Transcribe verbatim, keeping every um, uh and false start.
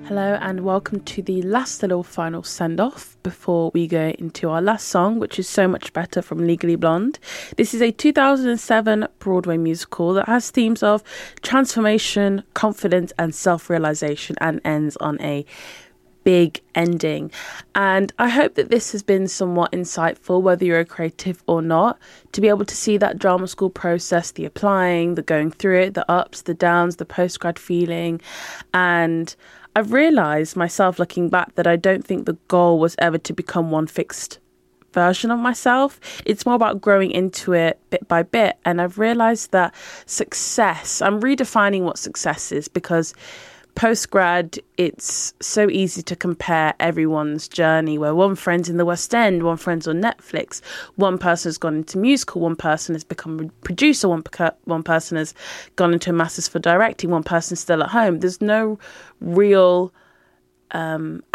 Hello and welcome to the last little final send-off before we go into our last song, which is So Much Better from Legally Blonde. This is a two thousand seven Broadway musical that has themes of transformation, confidence and self-realization and ends on a big ending. And I hope that this has been somewhat insightful, whether you're a creative or not, to be able to see that drama school process, the applying, the going through it, the ups, the downs, the post-grad feeling. And I've realised myself looking back that I don't think the goal was ever to become one fixed version of myself. It's more about growing into it bit by bit. And I've realised that success, I'm redefining what success is, because post-grad, it's so easy to compare everyone's journey, where one friend's in the West End, one friend's on Netflix, one person has gone into musical, one person has become a producer, one, one person has gone into a master's for directing, one person's still at home. There's no real um,